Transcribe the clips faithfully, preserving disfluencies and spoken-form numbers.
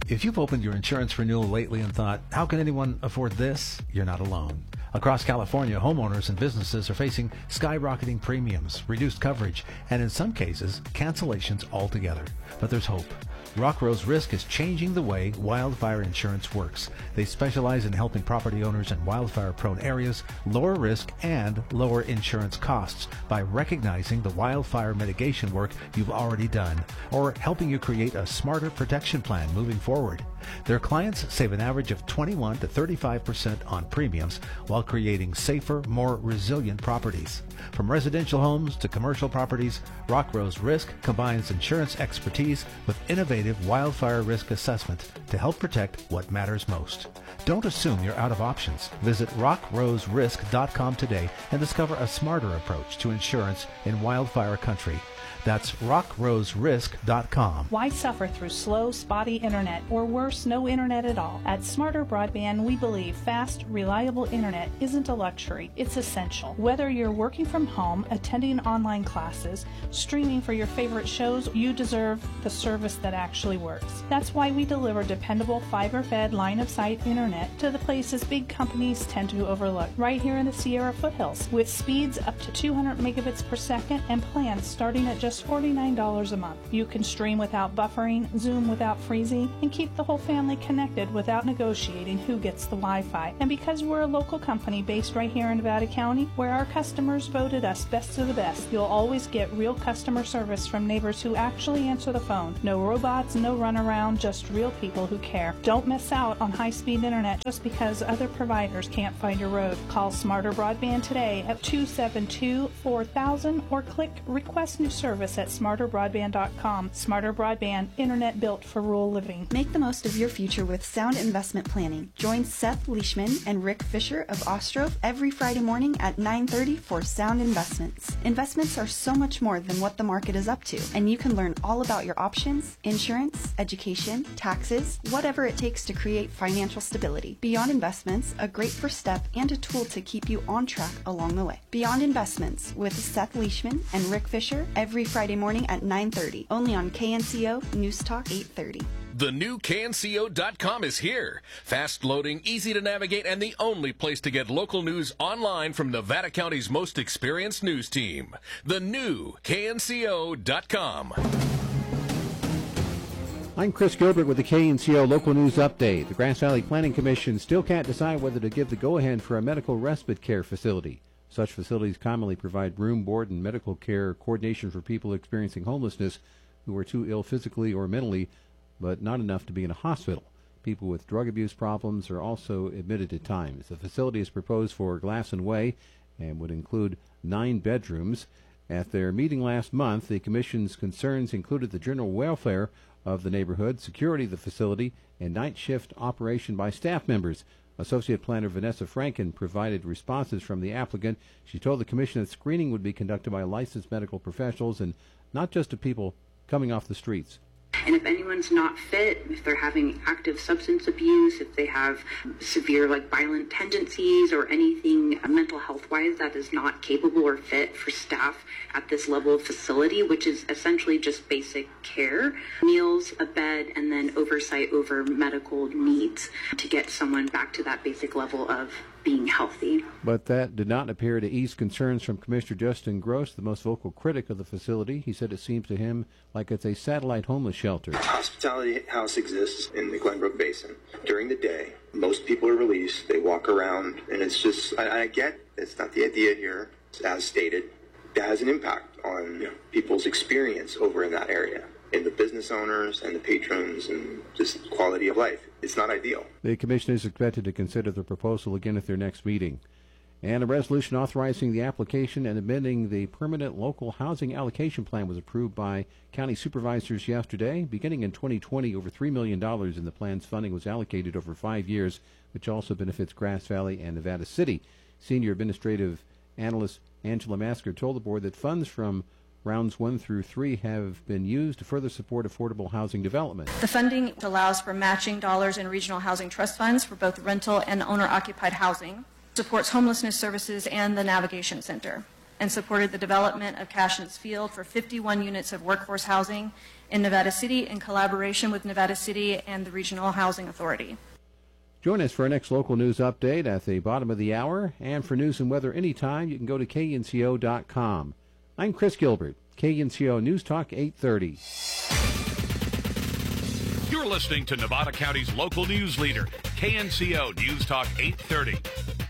If you've opened your insurance renewal lately and thought, how can anyone afford this? You're not alone. Across California, homeowners and businesses are facing skyrocketing premiums, reduced coverage, and in some cases, cancellations altogether. But there's hope. Rock Rose Risk is changing the way wildfire insurance works. They specialize in helping property owners in wildfire-prone areas lower risk and lower insurance costs by recognizing the wildfire mitigation work you've already done or helping you create a smarter protection plan moving forward. Their clients save an average of twenty-one to thirty-five percent on premiums while creating safer, more resilient properties. From residential homes to commercial properties, Rock Rose Risk combines insurance expertise with innovative wildfire risk assessment to help protect what matters most. Don't assume you're out of options. Visit rock rose risk dot com today and discover a smarter approach to insurance in wildfire country. That's rock rose risk dot com. Why suffer through slow, spotty internet, or worse, no internet at all? At Smarter Broadband, we believe fast, reliable internet isn't a luxury, it's essential. Whether you're working from home, attending online classes, streaming for your favorite shows, you deserve the service that actually works. That's why we deliver dependable fiber-fed line-of-sight internet to the places big companies tend to overlook, right here in the Sierra foothills, with speeds up to two hundred megabits per second and plans starting at just forty-nine dollars a month. You can stream without buffering, Zoom without freezing, and keep the whole family connected without negotiating who gets the Wi-Fi. And because we're a local company based right here in Nevada County, where our customers voted us best of the best, you'll always get real customer service from neighbors who actually answer the phone. No robots, no runaround, just real people who care. Don't miss out on high-speed internet just because other providers can't find your road. Call Smarter Broadband today at two seven two, four thousand or click Request New Service at smarter broadband dot com. Smarter Broadband, internet built for rural living. Make the most of your future with sound investment planning. Join Seth Leishman and Rick Fisher of Ostrov every Friday morning at nine thirty for Sound Investments. Investments are so much more than what the market is up to, and you can learn all about your options, insurance, education, taxes, whatever it takes to create financial stability. Beyond Investments, a great first step and a tool to keep you on track along the way. Beyond Investments with Seth Leishman and Rick Fisher every Friday morning at nine thirty, only on K N C O News Talk eight thirty. The new K N C O dot com is here. Fast loading, easy to navigate, and the only place to get local news online from Nevada County's most experienced news team. The new K N C O dot com. I'm Chris Gilbert with the K N C O Local News Update. The Grass Valley Planning Commission still can't decide whether to give the go-ahead for a medical respite care facility. Such facilities commonly provide room, board, and medical care coordination for people experiencing homelessness who are too ill physically or mentally, but not enough to be in a hospital. People with drug abuse problems are also admitted at times. The facility is proposed for Glasson Way and would include nine bedrooms. At their meeting last month, the Commission's concerns included the general welfare of the neighborhood, security of the facility, and night shift operation by staff members. Associate Planner Vanessa Franken provided responses from the applicant. She told the Commission that screening would be conducted by licensed medical professionals and not just to people coming off the streets. And if anyone's not fit, if they're having active substance abuse, if they have severe like violent tendencies or anything mental health wise that is not capable or fit for staff at this level of facility, which is essentially just basic care, meals, a bed, and then oversight over medical needs to get someone back to that basic level of being healthy. But that did not appear to ease concerns from Commissioner Justin Gross, the most vocal critic of the facility. He said it seems to him like it's a satellite homeless shelter. Hospitality House exists in the Glenbrook Basin. During the day, most people are released. They walk around, and it's just, I, I get it's not the idea here, as stated. It has an impact on you know, people's experience over in that area, and the business owners and the patrons and just quality of life. It's not ideal. The Commission is expected to consider the proposal again at their next meeting. And a resolution authorizing the application and amending the permanent local housing allocation plan was approved by county supervisors yesterday. Beginning in twenty twenty, over three million dollars in the plan's funding was allocated over five years, which also benefits Grass Valley and Nevada City. Senior Administrative Analyst Angela Masker told the board that funds from rounds one through three have been used to further support affordable housing development. The funding allows for matching dollars in regional housing trust funds for both rental and owner-occupied housing, supports homelessness services and the Navigation Center, and supported the development of Cashin's Field for fifty-one units of workforce housing in Nevada City in collaboration with Nevada City and the Regional Housing Authority. Join us for our next local news update at the bottom of the hour. And for news and weather anytime, you can go to K N C O dot com. I'm Chris Gilbert, K N C O News Talk eight thirty. You're listening to Nevada County's local news leader, K N C O News Talk eight thirty.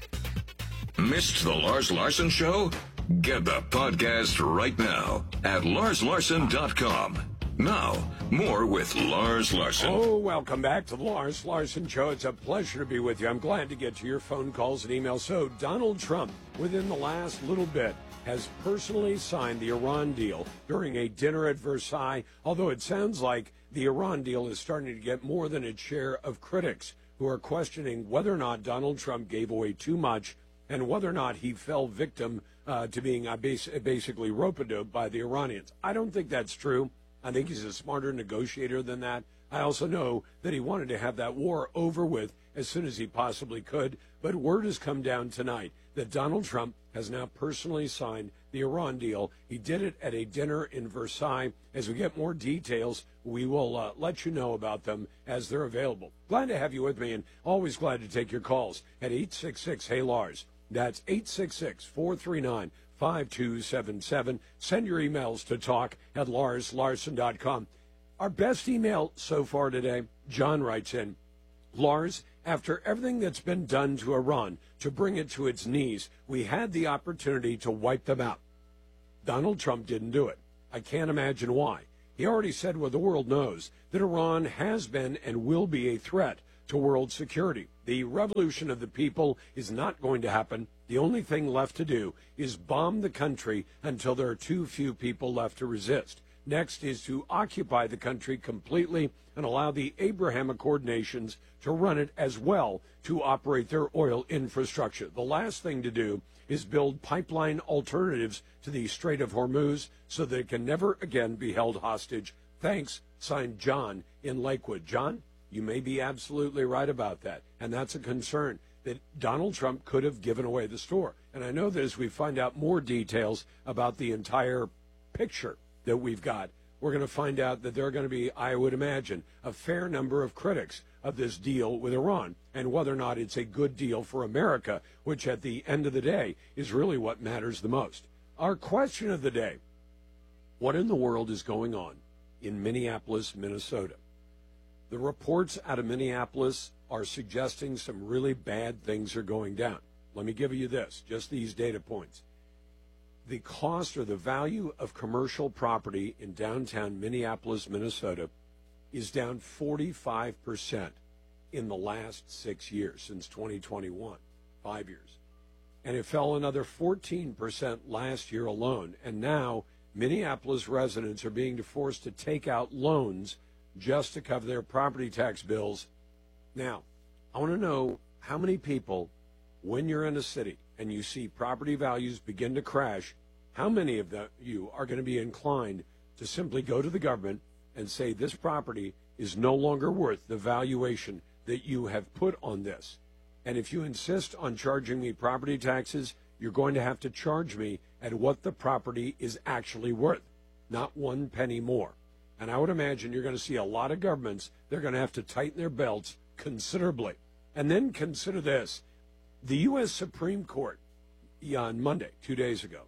Missed the Lars Larson Show? Get the podcast right now at Lars Larson dot com. Now, more with Lars Larson. Oh, welcome back to the Lars Larson Show. It's a pleasure to be with you. I'm glad to get to your phone calls and emails. So, Donald Trump, within the last little bit, has personally signed the Iran deal during a dinner at Versailles, although it sounds like the Iran deal is starting to get more than its share of critics who are questioning whether or not Donald Trump gave away too much and whether or not he fell victim uh, to being uh, bas- basically rope-a-dope by the Iranians. I don't think that's true. I think he's a smarter negotiator than that. I also know that he wanted to have that war over with as soon as he possibly could. But word has come down tonight that Donald Trump has now personally signed the Iran deal. He did it at a dinner in Versailles. As we get more details, we will uh, let you know about them as they're available. Glad to have you with me, and always glad to take your calls at eight six six, hey Lars. That's eight six six, four three nine, five two seven seven. Send your emails to talk at Lars Larson dot com. Our best email so far today, John writes in, Lars, after everything that's been done to Iran to bring it to its knees, we had the opportunity to wipe them out. Donald Trump didn't do it. I can't imagine why. He already said what the world knows, that Iran has been and will be a threat to world security. The revolution of the people is not going to happen. The only thing left to do is bomb the country until there are too few people left to resist. Next is to occupy the country completely and allow the Abraham Accord nations to run it as well to operate their oil infrastructure. The last thing to do is build pipeline alternatives to the Strait of Hormuz so that it can never again be held hostage. Thanks, signed John in Lakewood. John, you may be absolutely right about that, and that's a concern that Donald Trump could have given away the store. And I know that as we find out more details about the entire picture that we've got, we're going to find out that there are going to be, I would imagine, a fair number of critics of this deal with Iran and whether or not it's a good deal for America, which at the end of the day is really what matters the most. Our question of the day, what in the world is going on in Minneapolis, Minnesota? The reports out of Minneapolis are suggesting some really bad things are going down. Let me give you this, just these data points. The cost or the value of commercial property in downtown Minneapolis, Minnesota is down forty-five percent in the last six years, since twenty twenty-one, five years. And it fell another fourteen percent last year alone. And now Minneapolis residents are being forced to take out loans just to cover their property tax bills. Now, I want to know how many people, when you're in a city and you see property values begin to crash, how many of the, you are going to be inclined to simply go to the government and say this property is no longer worth the valuation that you have put on this? And if you insist on charging me property taxes, you're going to have to charge me at what the property is actually worth, not one penny more. And I would imagine you're going to see a lot of governments, they're going to have to tighten their belts considerably. And then consider this. The U S Supreme Court, on Monday, two days ago,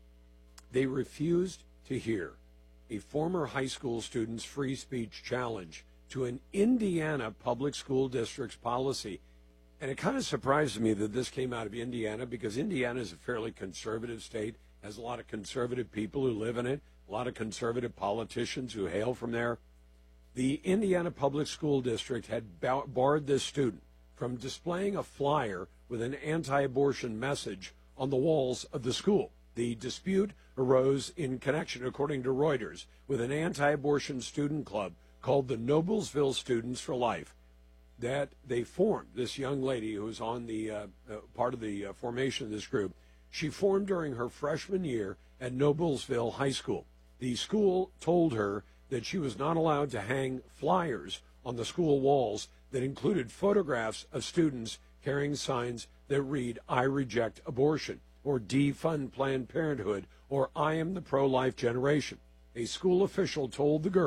they refused to hear a former high school student's free speech challenge to an Indiana public school district's policy. And it kind of surprised me that this came out of Indiana, because Indiana is a fairly conservative state, has a lot of conservative people who live in it, a lot of conservative politicians who hail from there. The Indiana Public School District had bar- barred this student from displaying a flyer with an anti-abortion message on the walls of the school. The dispute arose in connection, according to Reuters, with an anti-abortion student club called the Noblesville Students for Life that they formed. This young lady who was on the uh, uh, part of the uh, formation of this group, she formed during her freshman year at Noblesville High School. The school told her that she was not allowed to hang flyers on the school walls that included photographs of students carrying signs that read, "I reject abortion," or "Defund Planned Parenthood," or "I am the pro-life generation." A school official told the girl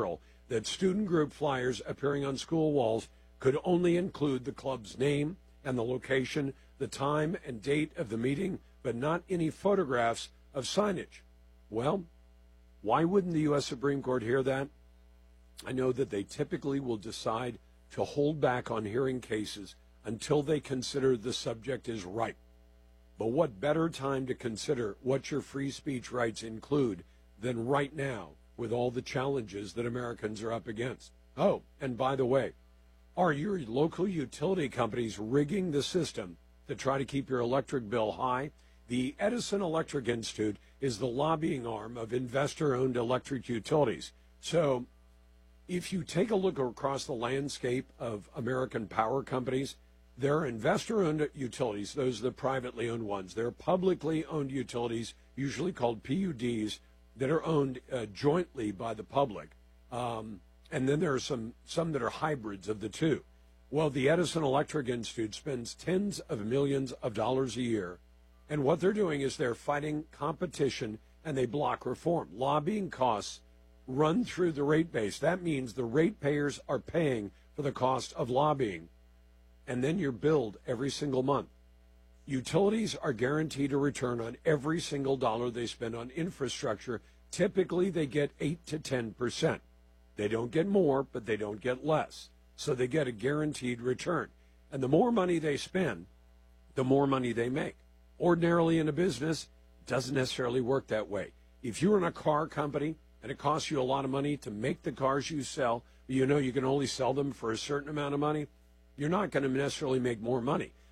that student group flyers appearing on school walls could only include the club's name and the location, the time and date of the meeting, but not any photographs of signage. Well, why wouldn't the U S Supreme Court hear that? I know that they typically will decide to hold back on hearing cases until they consider the subject is ripe. But what better time to consider what your free speech rights include than right now with all the challenges that Americans are up against? Oh, and by the way, are your local utility companies rigging the system to try to keep your electric bill high? The Edison Electric Institute is the lobbying arm of investor-owned electric utilities. So if you take a look across the landscape of American power companies, there are investor-owned utilities, those are the privately owned ones. There are publicly owned utilities, usually called P U Ds, that are owned uh, jointly by the public. Um, and then there are some, some that are hybrids of the two. Well, the Edison Electric Institute spends tens of millions of dollars a year, and what they're doing is they're fighting competition and they block reform. Lobbying costs run through the rate base. That means the ratepayers are paying for the cost of lobbying, and then you're billed every single month. Utilities are guaranteed a return on every single dollar they spend on infrastructure. Typically, they get eight to ten percent. They don't get more, but they don't get less. So they get a guaranteed return. And the more money they spend, the more money they make. Ordinarily in a business, it doesn't necessarily work that way. If you're in a car company and it costs you a lot of money to make the cars you sell, you know you can only sell them for a certain amount of money, you're not going to necessarily make more money.